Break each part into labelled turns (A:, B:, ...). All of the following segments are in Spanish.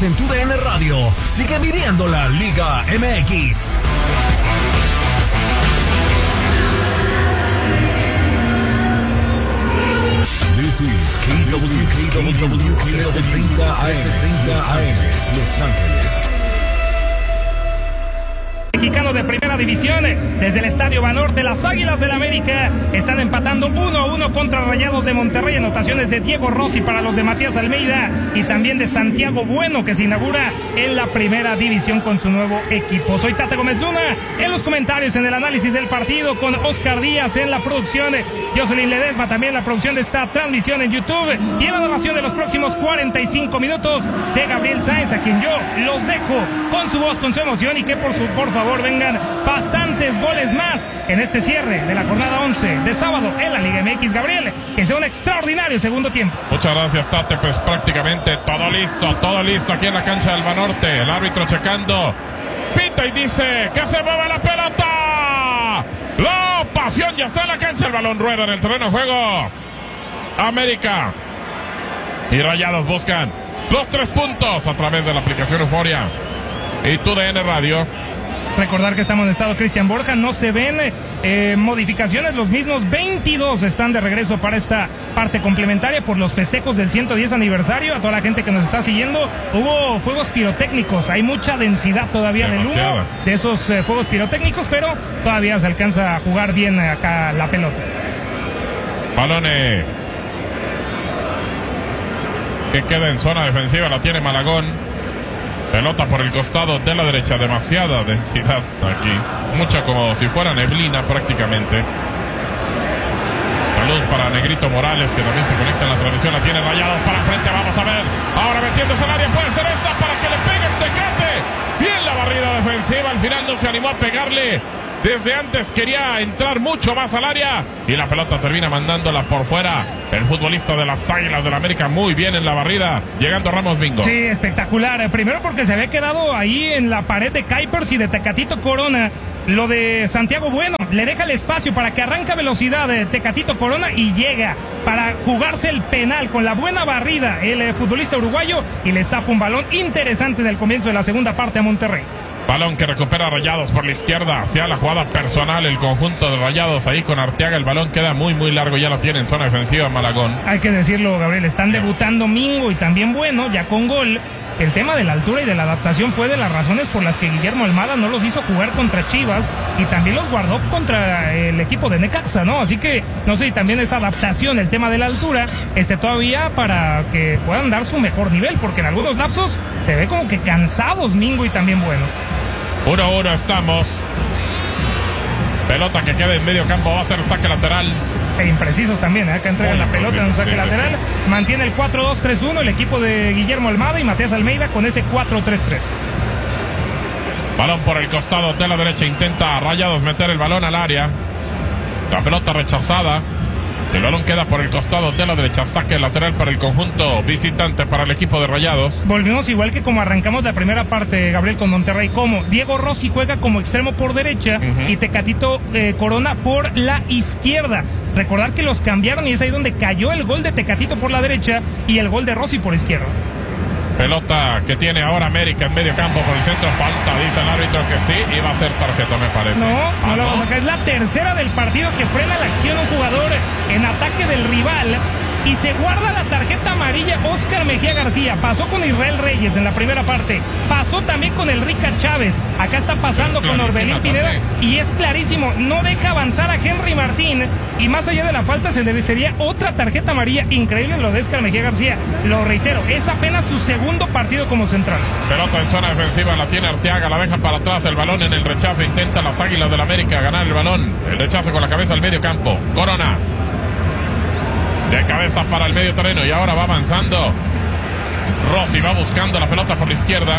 A: en tu DN Radio. Sigue viviendo la Liga MX. This is KW 1330 AM, Los Ángeles.
B: Mexicano de primera división, desde el Estadio Banorte, las Águilas del América están empatando 1-1 contra Rayados de Monterrey. Anotaciones de Diego Rossi para los de Matías Almeida y también de Santiago Bueno, que se inaugura en la primera división con su nuevo equipo. Soy Tata Gómez Luna, en los comentarios, en el análisis del partido, con Oscar Díaz en la producción, Jocelyn Ledesma también en la producción de esta transmisión en YouTube, y en la narración de los próximos 45 minutos de Gabriel Sáenz, a quien yo los dejo con su voz, con su emoción, y que por favor vengan bastantes goles más en este cierre de la jornada 11 de sábado en la Liga MX. Gabriel, que sea un extraordinario segundo tiempo.
C: Muchas gracias, Tate. Pues prácticamente todo listo aquí en la cancha del Banorte. El árbitro checando, pita y dice que se mueve la pelota. La pasión ya está en la cancha, el balón rueda en el terreno de juego. América y Rayados buscan los 3 puntos a través de la aplicación Euforia y tu DN Radio.
B: Recordar que estamos en estado Cristian Borja, no se ven modificaciones, los mismos 22 están de regreso para esta parte complementaria por los festejos del 110 aniversario. A toda la gente que nos está siguiendo, hubo fuegos pirotécnicos, hay mucha densidad todavía del humo de esos fuegos pirotécnicos, pero todavía se alcanza a jugar bien acá la pelota.
C: Balone que queda en zona defensiva, la tiene Malagón. Pelota por el costado de la derecha, demasiada densidad aquí, mucha como si fuera neblina prácticamente. Saludos para Negrito Morales, que también se conecta en la transmisión, la tiene Rayados para enfrente, vamos a ver, ahora metiéndose al área, puede ser esta para que le pegue el Tecate. Bien la barrida defensiva, al final no se animó a pegarle. Desde antes quería entrar mucho más al área y la pelota termina mandándola por fuera. El futbolista de las Águilas del América muy bien en la barrida, llegando Ramos Mingo.
B: Sí, espectacular. Primero porque se había quedado ahí en la pared de Kuipers y de Tecatito Corona. Lo de Santiago Bueno, le deja el espacio para que arranque a velocidad de Tecatito Corona y llega para jugarse el penal con la buena barrida el futbolista uruguayo, y le zafa un balón interesante del comienzo de la segunda parte a Monterrey.
C: Balón que recupera Rayados por la izquierda, hacia la jugada personal el conjunto de Rayados ahí con Arteaga. El balón queda muy largo, ya lo tiene en zona defensiva Malagón.
B: Hay que decirlo, Gabriel, están debutando Mingo y también Bueno, ya con gol. El tema de la altura y de la adaptación fue de las razones por las que Guillermo Almada no los hizo jugar contra Chivas y también los guardó contra el equipo de Necaxa, ¿no? Así que, no sé, y también esa adaptación, el tema de la altura, todavía para que puedan dar su mejor nivel, porque en algunos lapsos se ve como que cansados Mingo y también Bueno.
C: 1-1 estamos. Pelota que queda en medio campo, va a ser saque lateral.
B: E imprecisos también, que entregan la pelota en un saque lateral. Mantiene el 4-2-3-1 el equipo de Guillermo Almada y Matías Almeida con ese 4-3-3.
C: Balón por el costado de la derecha, intenta Rayados meter el balón al área. La pelota rechazada. El balón queda por el costado de la derecha, saque lateral para el conjunto visitante, para el equipo de Rayados.
B: Volvimos igual que como arrancamos la primera parte, Gabriel, con Monterrey, como Diego Rossi juega como extremo por derecha y Tecatito Corona por la izquierda. Recordar que los cambiaron y es ahí donde cayó el gol de Tecatito por la derecha y el gol de Rossi por izquierda.
C: Pelota que tiene ahora América en medio campo por el centro, falta, dice el árbitro que sí, y va a ser tarjeta, me parece.
B: No la vamos a sacar, es la tercera del partido que frena la acción un jugador en ataque del rival y se guarda la tarjeta amarilla Oscar Mejía García. Pasó con Israel Reyes en la primera parte, pasó también con Enrique Chávez, acá está pasando con Orbelín Pineda y es clarísimo, no deja avanzar a Henry Martín y más allá de la falta se le sería otra tarjeta amarilla. Increíble lo de Oscar Mejía García, lo reitero, es apenas su segundo partido como central.
C: Pelota en zona defensiva, la tiene Arteaga, la deja para atrás, el balón en el rechazo, intenta las Águilas del América ganar el balón, el rechazo con la cabeza al medio campo, Corona de cabeza para el medio terreno y ahora va avanzando Rossi, va buscando la pelota por la izquierda,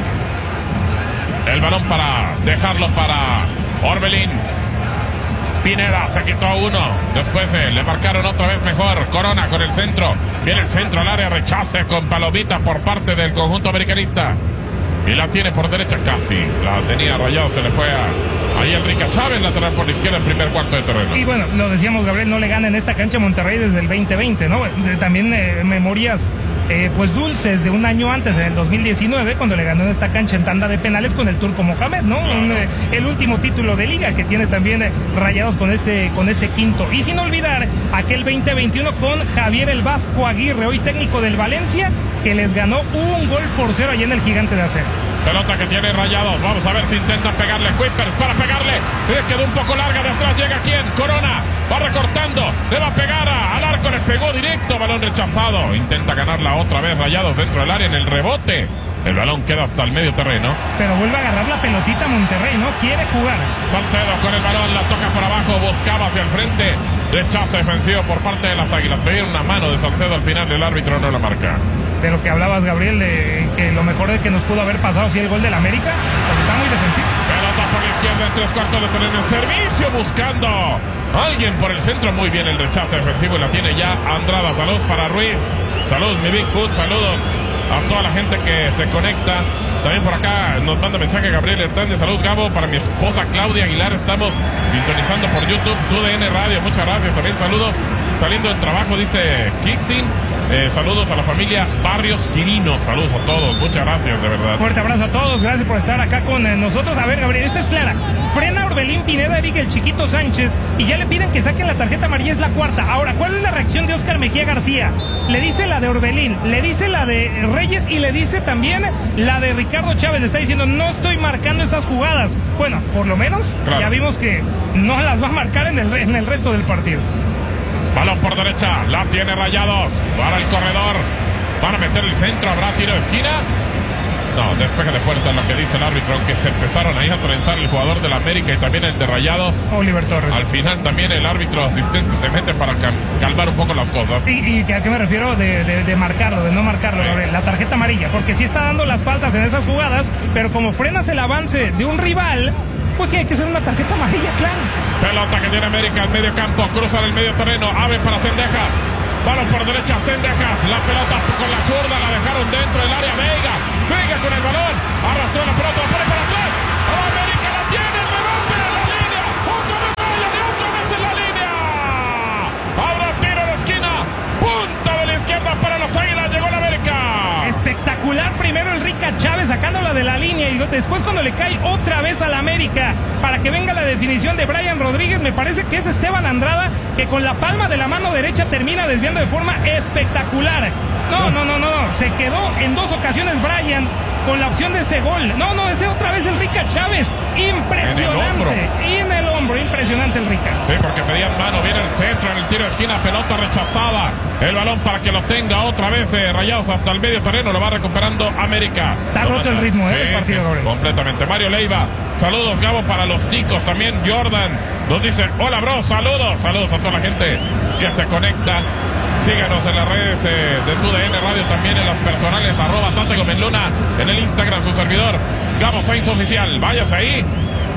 C: el balón para dejarlo para Orbelín Pineda, se quitó a uno, después le marcaron otra vez mejor, Corona con el centro, viene el centro al área, rechace con palomita por parte del conjunto americanista y la tiene por derecha, casi la tenía Rayado, se le fue ahí Enrique Chávez, lateral por la izquierda en primer cuarto de terreno.
B: Y bueno, lo decíamos, Gabriel, no le gana en esta cancha Monterrey desde el 2020, ¿no? También memorias pues dulces de un año antes, en el 2019, cuando le ganó en esta cancha en tanda de penales con el Turco Mohamed, ¿no? El último título de liga que tiene también Rayados con ese quinto. Y sin olvidar aquel 2021 con Javier el Vasco Aguirre, hoy técnico del Valencia, que les ganó 1-0 allá en el Gigante de Acero.
C: Pelota que tiene Rayados. Vamos a ver si intenta pegarle. Kuipers para pegarle. Quedó un poco larga de atrás. Llega quién. Corona. Va recortando. Le va a pegar al arco. Le pegó directo. Balón rechazado. Intenta ganarla otra vez Rayados dentro del área en el rebote. El balón queda hasta el medio terreno.
B: Pero vuelve a agarrar la pelotita Monterrey, ¿no? Quiere jugar.
C: Salcedo con el balón. La toca por abajo. Buscaba hacia el frente. Rechazo defensivo por parte de las Águilas. Pedieron una mano de Salcedo al final. El árbitro no la marca.
B: De lo que hablabas, Gabriel, de que lo mejor de que nos pudo haber pasado sí el gol del América, porque está muy defensivo.
C: Pelota por la izquierda en 3/4 de terreno. El servicio buscando alguien por el centro. Muy bien el rechazo defensivo. La tiene ya Andrada. Saludos para Ruiz. Saludos mi Bigfoot. Saludos a toda la gente que se conecta. También por acá nos manda mensaje Gabriel Hernández. Saludos Gabo, para mi esposa Claudia Aguilar. Estamos sintonizando por YouTube, TUDN Radio. Muchas gracias. También saludos saliendo del trabajo, dice Kixin. Saludos a la familia Barrios Quirino. Saludos a todos. Muchas gracias, de verdad.
B: Fuerte abrazo a todos. Gracias por estar acá con nosotros. A ver, Gabriel, esta es clara. Frena Orbelín Pineda, Eric el Chiquito Sánchez y ya le piden que saquen la tarjeta amarilla. Es la cuarta. Ahora, ¿cuál es la reacción de Óscar Mejía García? Le dice la de Orbelín, le dice la de Reyes y le dice también la de Ricardo Chávez. Le está diciendo, no estoy marcando esas jugadas. Bueno, por lo menos ya vimos que no las va a marcar en el resto del partido.
C: Balón por derecha, la tiene Rayados para el corredor. Van a meter el centro, ¿habrá tiro de esquina? No, despeje de puerta es lo que dice el árbitro, aunque se empezaron ahí a trenzar el jugador del América y también el de Rayados.
B: Oliver Torres.
C: Al final también el árbitro asistente se mete para calmar un poco las cosas.
B: ¿Y a qué me refiero de marcarlo, de no marcarlo, Gabriel? La tarjeta amarilla, porque sí está dando las faltas en esas jugadas, pero como frenas el avance de un rival, pues sí hay que ser una tarjeta amarilla, claro.
C: Pelota que tiene América en medio campo, cruzan el medio terreno, abre para Cendejas. Balón por derecha, Cendejas. La pelota con la zurda, la dejaron dentro del área. Vega con el balón, arrastró la pelota, la pone para atrás. América la tiene, el rebote en la línea. Otra vez Brian y otra vez en la línea. Habrá tiro de esquina, punta de la izquierda para las Águilas. Llegó la América.
B: Espectacular primero el Rica Chávez sacándola de la línea y después cuando le cae otra vez a la América para que venga la definición de Brian Rodríguez, me parece que es Esteban Andrada que con la palma de la mano derecha termina desviando de forma espectacular. No, se quedó en dos ocasiones Brian con la opción de ese gol. Ese otra vez el Rica Chávez. Impresionante. En el hombro, impresionante el Rica.
C: Sí, porque pedían mano, viene el centro en el tiro de esquina, pelota rechazada. El balón para que lo tenga otra vez Rayados hasta el medio terreno, lo va recuperando América.
B: Está roto el ritmo del partido, Gabriel.
C: Completamente. Mario Leiva, saludos Gabo para los ticos. También Jordan nos dice, hola bro, saludos a toda la gente que se conecta. Síganos en las redes de TUDN Radio, también en las personales, @Tate Gómez Luna, en el Instagram, su servidor, Gabo Sainz Oficial. Váyase ahí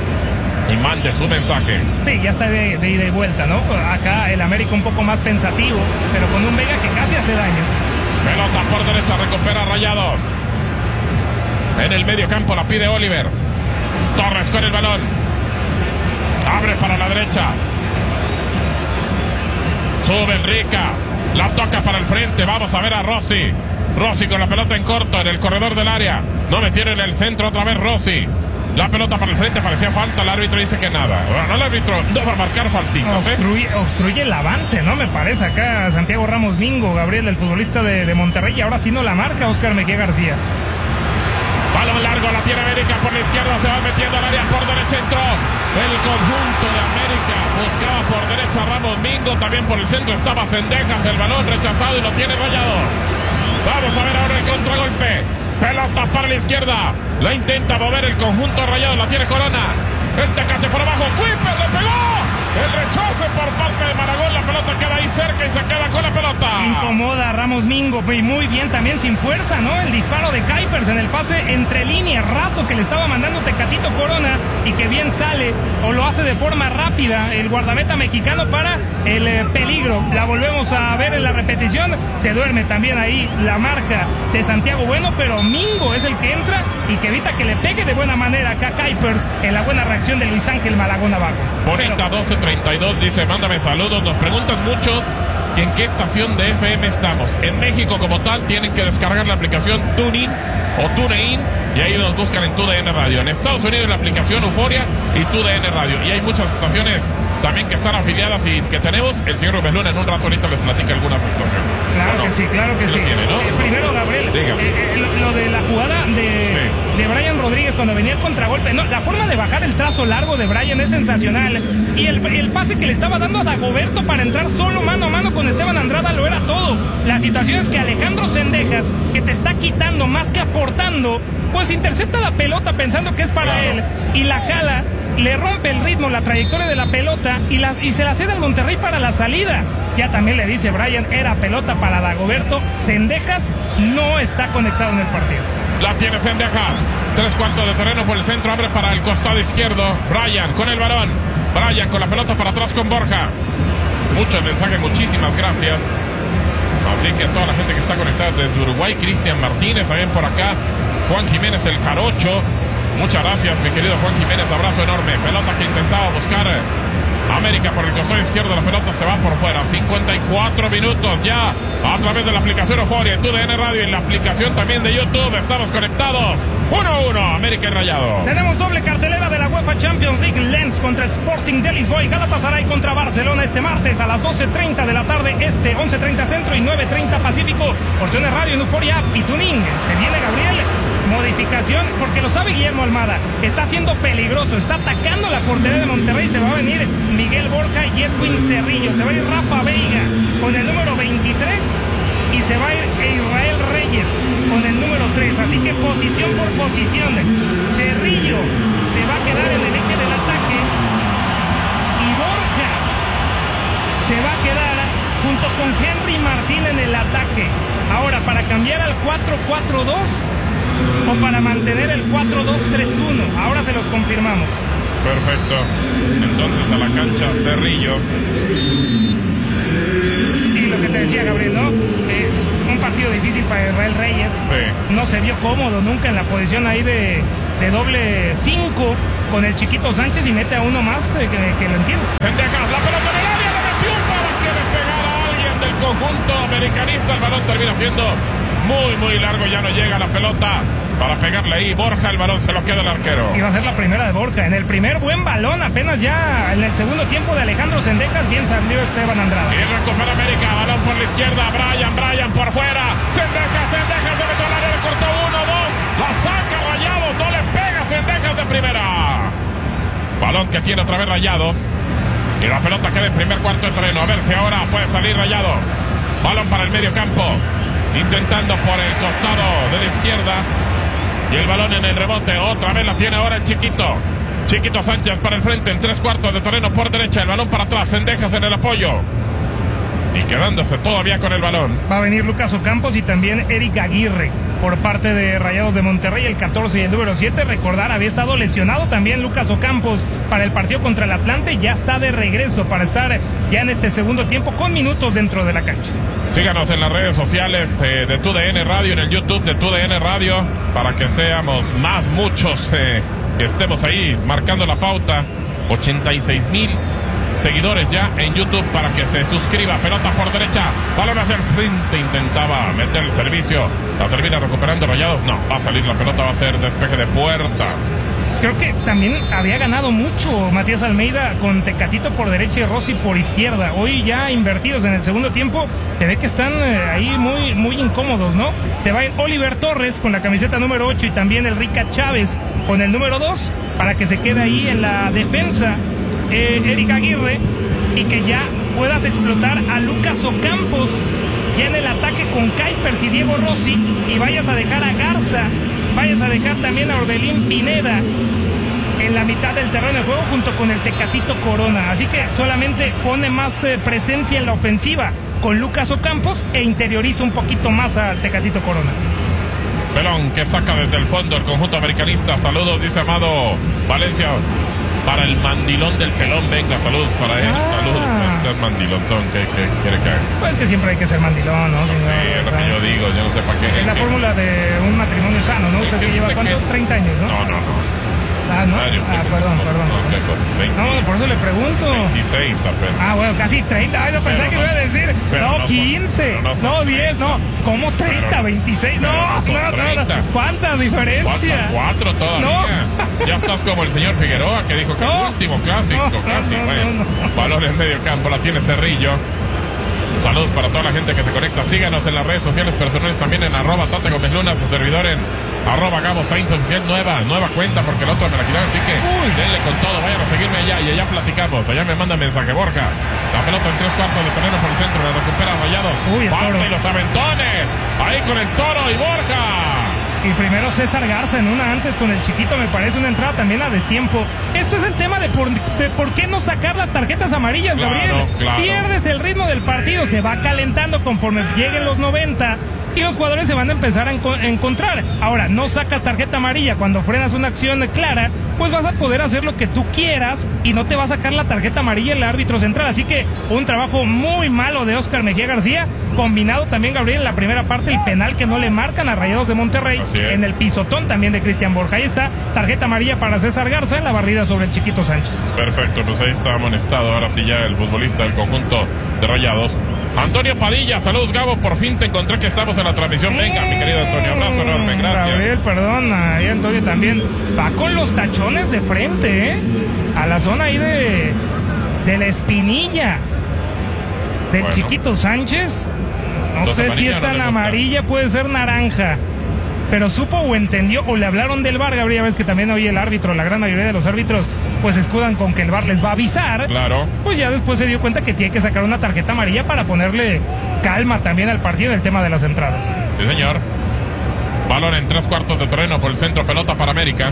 C: y mande su mensaje.
B: Sí, ya está de ida y vuelta, ¿no? Acá el América un poco más pensativo, pero con un Vega que casi hace daño.
C: Pelota por derecha, recupera Rayados. En el medio campo la pide Oliver. Torres con el balón. Abre para la derecha. Sube Enrica. La toca para el frente. Vamos a ver a Rossi. Rossi con la pelota en corto en el corredor del área. No metieron en el centro otra vez Rossi. La pelota para el frente, parecía falta. El árbitro dice que nada. Bueno, el árbitro no va a marcar faltitas.
B: Obstruye el avance, ¿no? Me parece acá Santiago Ramos Mingo, Gabriel, el futbolista de Monterrey. Y ahora sí no la marca Óscar Mejía García.
C: Balón largo, la tiene América por la izquierda, se va metiendo al área, por derecha entró el conjunto de América, buscaba por derecha Ramos Mingo, también por el centro estaba Cendejas, el balón rechazado y lo tiene Rayado. Vamos a ver ahora el contragolpe, pelota para la izquierda, la intenta mover el conjunto Rayado, la tiene Corona, el Tecate por abajo, Kuipers le pegó, el rechazo por parte de Maragón, la pelota queda ahí cerca y se queda con la pelota.
B: Incomoda a Ramos Mingo, y muy bien también sin fuerza, ¿no? El disparo de Kuipers en el pase entre líneas, raso que le estaba mandando Tecatito Corona y que bien sale o lo hace de forma rápida el guardameta mexicano para el peligro. La volvemos a ver en la repetición, se duerme también ahí la marca de Santiago Bueno, pero Mingo es el que entra y que evita que le pegue de buena manera acá Kuipers en la buena reacción de Luis Ángel Malagón abajo.
C: Bonita 12:32 dice, mándame saludos, nos preguntan mucho que en qué estación de FM estamos. En México como tal tienen que descargar la aplicación TuneIn o TuneIn y ahí nos buscan en TUDN Radio. En Estados Unidos la aplicación Euforia y TUDN Radio. Y hay muchas estaciones también que están afiliadas y que tenemos. El señor Rubén Luna en un rato ahorita les platica algunas estaciones.
B: Claro que sí, claro que sí.
C: Tiene, ¿no?
B: Primero, Gabriel, lo de la jugada de Brian Rodríguez cuando venía el contragolpe. No, la forma de bajar el trazo largo de Brian es sensacional. Y el pase que le estaba dando a Dagoberto para entrar solo mano a mano con Esteban Andrada lo era todo. La situación es que Alejandro Cendejas, que te está quitando más que aportando, pues intercepta la pelota pensando que es para él y la jala, le rompe el ritmo, la trayectoria de la pelota y se la cede al Monterrey para la salida. Ya también le dice Brian, era pelota para Dagoberto. Cendejas no está conectado en el partido.
C: La tiene Cendejas. 3/4 de terreno por el centro, abre para el costado izquierdo. Brian con el balón. Brian con la pelota para atrás con Borja. Muchos mensajes, muchísimas gracias. Así que a toda la gente que está conectada desde Uruguay, Cristian Martínez, también por acá, Juan Jiménez el Jarocho. Muchas gracias, mi querido Juan Jiménez, abrazo enorme. Pelota que intentaba buscar América por el costado izquierdo, la pelota se va por fuera. 54 minutos ya a través de la aplicación Euforia, en TUDN Radio y en la aplicación también de YouTube. Estamos conectados. 1-1, América y Rayados.
B: Tenemos doble cartelera de la UEFA Champions League. Lens contra Sporting de Lisboa y Galatasaray contra Barcelona este martes a las 12:30 de la tarde este, 11:30 centro y 9:30 pacífico. Por TUDN Radio en Euforia y Tuning. Se viene Gabriel. Modificación, porque lo sabe Guillermo Almada. Está siendo peligroso, está atacando la portería de Monterrey. Se va a venir Miguel Borja y Edwin Cerrillo. Se va a ir Rafa Veiga con el número 23 y se va a ir Israel Reyes con el número 3. Así que posición por posición. Cerrillo se va a quedar en el eje del ataque y Borja se va a quedar junto con Henry Martín en el ataque. Ahora, para cambiar al 4-4-2 o para mantener el 4-2-3-1. Ahora se los confirmamos.
C: Perfecto. Entonces a la cancha Cerrillo.
B: Y lo que te decía Gabriel, ¿no? Un partido difícil para Israel Reyes.
C: Sí.
B: No se vio cómodo nunca en la posición ahí de doble 5 con el Chiquito Sánchez y mete a uno más que lo entiende.
C: Cendejas, la pelota en el área, le metió para que le pegara a alguien del conjunto americanista. El balón termina siendo muy largo, ya no llega la pelota para pegarle ahí. Borja, el balón se lo queda el arquero.
B: Iba a ser la primera de Borja. En el primer buen balón, apenas ya en el segundo tiempo de Alejandro Cendejas, bien salió Esteban Andrada.
C: Y recupera América, balón por la izquierda, Brian por fuera. Cendejas, se metió al área, le cortó 1-2. La saca Rayados, no le pega Cendejas de primera. Balón que tiene otra vez Rayados. Y la pelota queda en primer cuarto de terreno. A ver si ahora puede salir Rayados. Balón para el medio campo. Intentando por el costado de la izquierda. Y el balón en el rebote. Otra vez la tiene ahora el Chiquito Sánchez para el frente en 3/4 de terreno por derecha. El balón para atrás. Cendejas en el apoyo. Y quedándose todavía con el balón.
B: Va a venir Lucas Ocampos y también Eric Aguirre por parte de Rayados de Monterrey, el 14 y el número 7. Recordar, había estado lesionado también Lucas Ocampos para el partido contra el Atlante. Ya está de regreso para estar ya en este segundo tiempo con minutos dentro de la cancha.
C: Síganos en las redes sociales de TUDN Radio, en el YouTube de TUDN Radio, para que seamos muchos que estemos ahí marcando la pauta. 86,000 seguidores ya en YouTube para que se suscriba. Pelota por derecha, balón hacia el frente, intentaba meter el servicio, la termina recuperando Rayados. No, va a salir la pelota, va a ser despeje de puerta.
B: Creo que también había ganado mucho Matías Almeida con Tecatito por derecha y Rossi por izquierda. Hoy ya invertidos en el segundo tiempo, se ve que están ahí muy incómodos, ¿no? Se va Oliver Torres con la camiseta número 8 y también el Rica Chávez con el número 2 para que se quede ahí en la defensa Eric Aguirre y que ya puedas explotar a Lucas Ocampos ya en el ataque con Kuipers y Diego Rossi y vayas a dejar a Garza, vayas a dejar también a Orbelín Pineda en la mitad del terreno de juego junto con el Tecatito Corona. Así que solamente pone más presencia en la ofensiva con Lucas Ocampos e interioriza un poquito más al Tecatito Corona.
C: Pelón que saca desde el fondo el conjunto americanista. Saludos, dice Amado Valencia. Para el mandilón del pelón, venga, saludos para él. Saludos, es mandilonzón, ¿qué quiere que haga?
B: Pues que siempre hay que ser mandilón, ¿no?
C: Sí, es lo que yo digo, yo no sé para qué.
B: Es la fórmula de un matrimonio sano, ¿no? Usted que lleva, ¿cuánto? 30 años, ¿no?
C: No.
B: Perdón. No, por eso le pregunto.
C: 26 apenas.
B: Bueno, casi 30. Yo pensé que me iba a decir. No, 15. No, 10. No, ¿cómo 30? 26. No. ¿Cuánta diferencia?
C: Faltan 4 todavía. Ya estás como el señor Figueroa que dijo que el último clásico. Balón en medio campo. La tiene Cerrillo. Saludos para toda la gente que se conecta. Síganos en las redes sociales personales también en @Tate Gómez Luna, su servidor en @Gabo Sainz Oficial, nueva cuenta porque la otra me la quitaron, así que denle con todo, vayan a seguirme allá y allá platicamos. Allá me manda mensaje Borja. La pelota en 3/4 de terreno por el centro, la recupera Rayados. Falta y los aventones. Ahí con el Toro y Borja.
B: Y primero César Garza en una antes con el chiquito, me parece una entrada también a destiempo. Esto es el tema de por qué no sacar las tarjetas amarillas, Gabriel.
C: Claro.
B: Pierdes el ritmo del partido, se va calentando conforme lleguen los 90 y los jugadores se van a empezar a encontrar. Ahora, no sacas tarjeta amarilla cuando frenas una acción clara, pues vas a poder hacer lo que tú quieras y no te va a sacar la tarjeta amarilla el árbitro central. Así que un trabajo muy malo de Óscar Mejía García, combinado también, Gabriel, en la primera parte, el penal que no le marcan a Rayados de Monterrey, en el pisotón también de Cristian Borja. Ahí está, tarjeta amarilla para César Garza en la barrida sobre el Chiquito Sánchez.
C: Perfecto, pues ahí está amonestado, ahora sí ya el futbolista del conjunto de Rayados. Antonio Padilla, saludos Gabo, por fin te encontré que estamos en la transmisión. Venga, mi querido Antonio, abrazo enorme, gracias.
B: Gabriel, perdón, ahí Antonio también va con los tachones de frente, a la zona ahí de la espinilla del Chiquito Sánchez. No sé si es tan amarilla, puede ser naranja. Pero supo o entendió o le hablaron del VAR, Gabriel, ves que también hoy el árbitro, la gran mayoría de los árbitros, pues se escudan con que el VAR les va a avisar.
C: Claro.
B: Pues ya después se dio cuenta que tiene que sacar una tarjeta amarilla para ponerle calma también al partido en el tema de las entradas.
C: Sí, señor. Balón en 3/4 de terreno por el centro, pelota para América.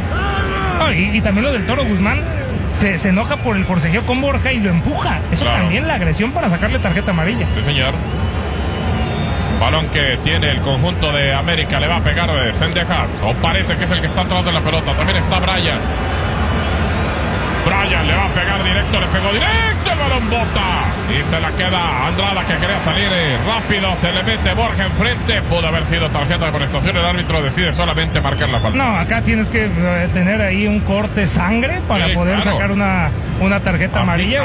B: Y también lo del Toro Guzmán se enoja por el forcejeo con Borja y lo empuja. Eso también la agresión para sacarle tarjeta amarilla.
C: Sí, señor. Balón que tiene el conjunto de América, le va a pegar Cendejas, o parece que es el que está atrás de la pelota. También está Brian le va a pegar directo, le pegó directo, el balón bota y se la queda Andrada, que quería salir rápido, se le mete Borja enfrente. Pudo haber sido tarjeta de amonestación, el árbitro decide solamente marcar la falta.
B: No, acá tienes que tener ahí un corte sangre para poder sacar una tarjeta amarilla.